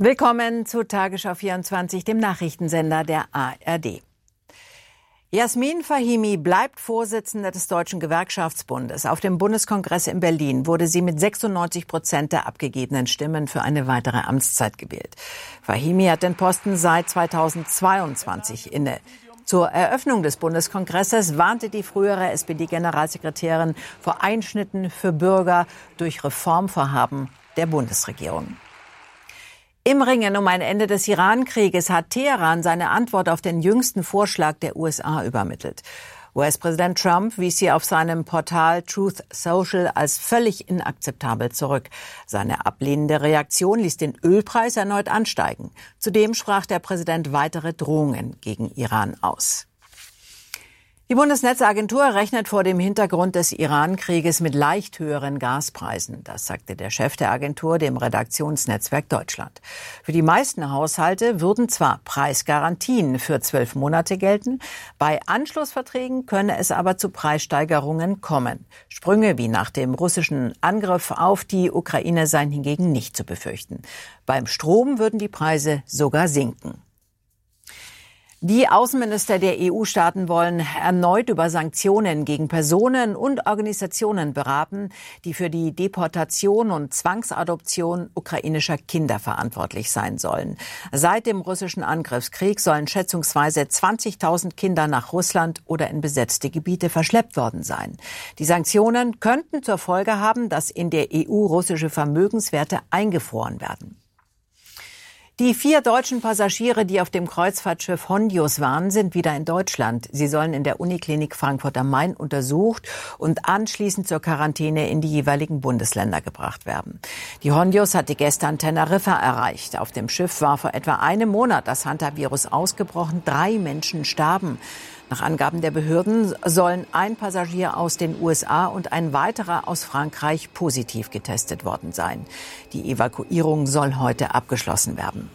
Willkommen zu Tagesschau 24, dem Nachrichtensender der ARD. Jasmin Fahimi bleibt Vorsitzende des Deutschen Gewerkschaftsbundes. Auf dem Bundeskongress in Berlin wurde sie mit 96% der abgegebenen Stimmen für eine weitere Amtszeit gewählt. Fahimi hat den Posten seit 2022 inne. Zur Eröffnung des Bundeskongresses warnte die frühere SPD-Generalsekretärin vor Einschnitten für Bürger durch Reformvorhaben der Bundesregierung. Im Ringen um ein Ende des Iran-Krieges hat Teheran seine Antwort auf den jüngsten Vorschlag der USA übermittelt. US-Präsident Trump wies sie auf seinem Portal Truth Social als völlig inakzeptabel zurück. Seine ablehnende Reaktion ließ den Ölpreis erneut ansteigen. Zudem sprach der Präsident weitere Drohungen gegen Iran aus. Die Bundesnetzagentur rechnet vor dem Hintergrund des Iran-Krieges mit leicht höheren Gaspreisen. Das sagte der Chef der Agentur dem Redaktionsnetzwerk Deutschland. Für die meisten Haushalte würden zwar Preisgarantien für 12 Monate gelten, bei Anschlussverträgen könne es aber zu Preissteigerungen kommen. Sprünge wie nach dem russischen Angriff auf die Ukraine seien hingegen nicht zu befürchten. Beim Strom würden die Preise sogar sinken. Die Außenminister der EU-Staaten wollen erneut über Sanktionen gegen Personen und Organisationen beraten, die für die Deportation und Zwangsadoption ukrainischer Kinder verantwortlich sein sollen. Seit dem russischen Angriffskrieg sollen schätzungsweise 20.000 Kinder nach Russland oder in besetzte Gebiete verschleppt worden sein. Die Sanktionen könnten zur Folge haben, dass in der EU russische Vermögenswerte eingefroren werden. Die 4 deutschen Passagiere, die auf dem Kreuzfahrtschiff Hondius waren, sind wieder in Deutschland. Sie sollen in der Uniklinik Frankfurt am Main untersucht und anschließend zur Quarantäne in die jeweiligen Bundesländer gebracht werden. Die Hondius hatte gestern Teneriffa erreicht. Auf dem Schiff war vor etwa einem Monat das Hantavirus ausgebrochen. 3 Menschen starben. Nach Angaben der Behörden sollen ein Passagier aus den USA und ein weiterer aus Frankreich positiv getestet worden sein. Die Evakuierung soll heute abgeschlossen werden.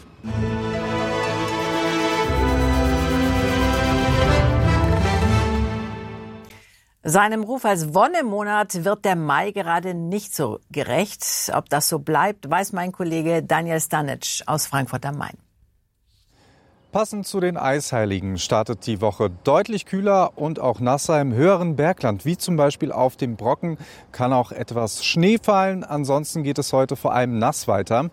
Seinem Ruf als Wonnemonat wird der Mai gerade nicht so gerecht. Ob das so bleibt, weiß mein Kollege Daniel Stanic aus Frankfurt am Main. Passend zu den Eisheiligen startet die Woche deutlich kühler und auch nasser im höheren Bergland, wie zum Beispiel auf dem Brocken, kann auch etwas Schnee fallen. Ansonsten geht es heute vor allem nass weiter,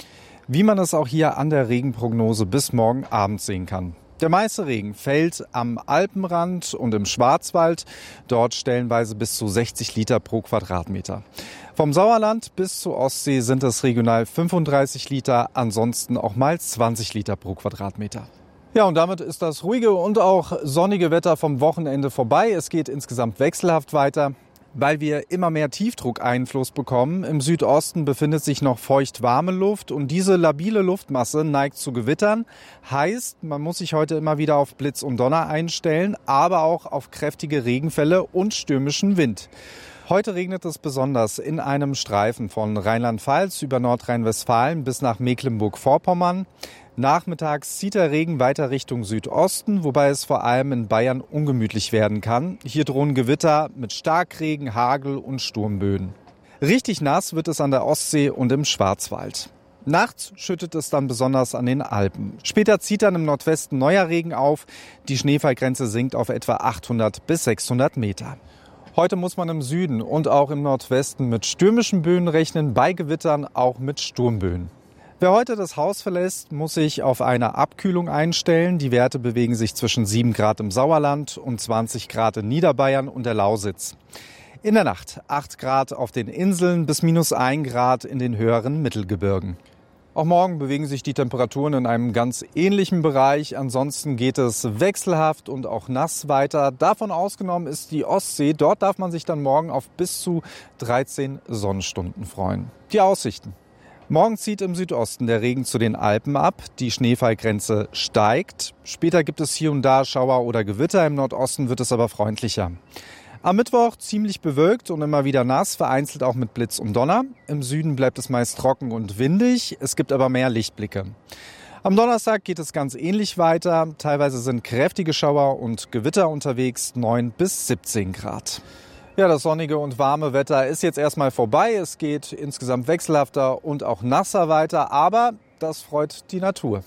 wie man es auch hier an der Regenprognose bis morgen Abend sehen kann. Der meiste Regen fällt am Alpenrand und im Schwarzwald, dort stellenweise bis zu 60 Liter pro Quadratmeter. Vom Sauerland bis zur Ostsee sind es regional 35 Liter, ansonsten auch mal 20 Liter pro Quadratmeter. Ja, und damit ist das ruhige und auch sonnige Wetter vom Wochenende vorbei. Es geht insgesamt wechselhaft weiter, weil wir immer mehr Tiefdruckeinfluss bekommen. Im Südosten befindet sich noch feucht-warme Luft und diese labile Luftmasse neigt zu Gewittern. Heißt, man muss sich heute immer wieder auf Blitz und Donner einstellen, aber auch auf kräftige Regenfälle und stürmischen Wind. Heute regnet es besonders in einem Streifen von Rheinland-Pfalz über Nordrhein-Westfalen bis nach Mecklenburg-Vorpommern. Nachmittags zieht der Regen weiter Richtung Südosten, wobei es vor allem in Bayern ungemütlich werden kann. Hier drohen Gewitter mit Starkregen, Hagel und Sturmböen. Richtig nass wird es an der Ostsee und im Schwarzwald. Nachts schüttet es dann besonders an den Alpen. Später zieht dann im Nordwesten neuer Regen auf. Die Schneefallgrenze sinkt auf etwa 800 bis 600 Meter. Heute muss man im Süden und auch im Nordwesten mit stürmischen Böen rechnen, bei Gewittern auch mit Sturmböen. Wer heute das Haus verlässt, muss sich auf eine Abkühlung einstellen. Die Werte bewegen sich zwischen 7 Grad im Sauerland und 20 Grad in Niederbayern und der Lausitz. In der Nacht 8 Grad auf den Inseln bis -1 Grad in den höheren Mittelgebirgen. Auch morgen bewegen sich die Temperaturen in einem ganz ähnlichen Bereich. Ansonsten geht es wechselhaft und auch nass weiter. Davon ausgenommen ist die Ostsee. Dort darf man sich dann morgen auf bis zu 13 Sonnenstunden freuen. Die Aussichten. Morgen zieht im Südosten der Regen zu den Alpen ab. Die Schneefallgrenze steigt. Später gibt es hier und da Schauer oder Gewitter. Im Nordosten wird es aber freundlicher. Am Mittwoch ziemlich bewölkt und immer wieder nass, vereinzelt auch mit Blitz und Donner. Im Süden bleibt es meist trocken und windig, es gibt aber mehr Lichtblicke. Am Donnerstag geht es ganz ähnlich weiter. Teilweise sind kräftige Schauer und Gewitter unterwegs, 9 bis 17 Grad. Ja, das sonnige und warme Wetter ist jetzt erstmal vorbei. Es geht insgesamt wechselhafter und auch nasser weiter. Aber das freut die Natur.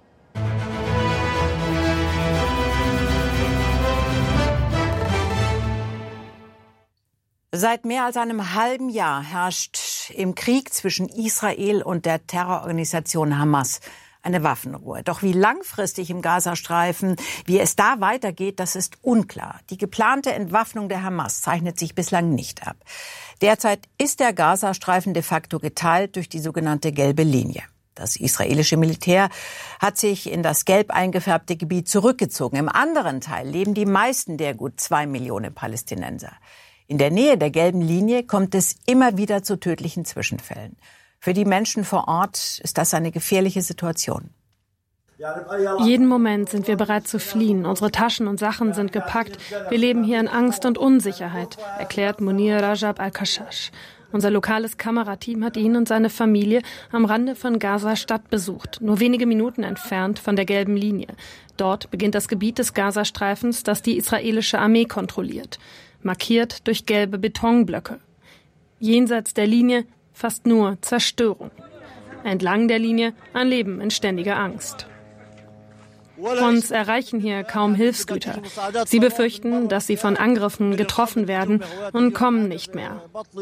Seit mehr als einem halben Jahr herrscht im Krieg zwischen Israel und der Terrororganisation Hamas eine Waffenruhe. Doch wie langfristig im Gazastreifen, wie es da weitergeht, das ist unklar. Die geplante Entwaffnung der Hamas zeichnet sich bislang nicht ab. Derzeit ist der Gazastreifen de facto geteilt durch die sogenannte gelbe Linie. Das israelische Militär hat sich in das gelb eingefärbte Gebiet zurückgezogen. Im anderen Teil leben die meisten der gut 2 Millionen Palästinenser. In der Nähe der gelben Linie kommt es immer wieder zu tödlichen Zwischenfällen. Für die Menschen vor Ort ist das eine gefährliche Situation. Jeden Moment sind wir bereit zu fliehen. Unsere Taschen und Sachen sind gepackt. Wir leben hier in Angst und Unsicherheit, erklärt Munir Rajab al-Kashash. Unser lokales Kamerateam hat ihn und seine Familie am Rande von Gaza-Stadt besucht, nur wenige Minuten entfernt von der gelben Linie. Dort beginnt das Gebiet des Gazastreifens, das die israelische Armee kontrolliert, markiert durch gelbe Betonblöcke. Jenseits der Linie fast nur Zerstörung. Entlang der Linie ein Leben in ständiger Angst. Uns erreichen hier kaum Hilfsgüter. Sie befürchten, dass sie von Angriffen getroffen werden und kommen nicht mehr.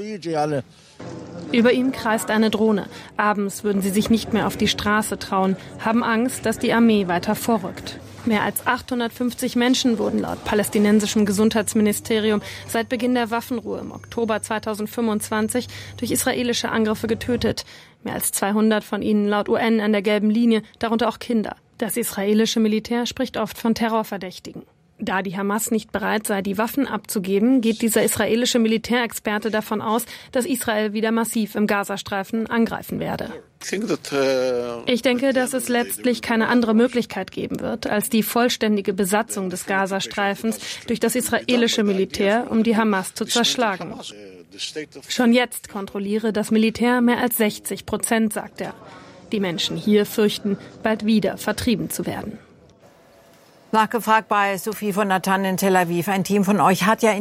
Über ihm kreist eine Drohne. Abends würden sie sich nicht mehr auf die Straße trauen, haben Angst, dass die Armee weiter vorrückt. Mehr als 850 Menschen wurden laut palästinensischem Gesundheitsministerium seit Beginn der Waffenruhe im Oktober 2025 durch israelische Angriffe getötet. Mehr als 200 von ihnen laut UN an der gelben Linie, darunter auch Kinder. Das israelische Militär spricht oft von Terrorverdächtigen. Da die Hamas nicht bereit sei, die Waffen abzugeben, geht dieser israelische Militärexperte davon aus, dass Israel wieder massiv im Gazastreifen angreifen werde. Ich denke, dass es letztlich keine andere Möglichkeit geben wird, als die vollständige Besatzung des Gazastreifens durch das israelische Militär, um die Hamas zu zerschlagen. Schon jetzt kontrolliere das Militär mehr als 60%, sagt er. Die Menschen hier fürchten, bald wieder vertrieben zu werden. Nachgefragt bei Sophie von Natan in Tel Aviv. Ein Team von euch hat ja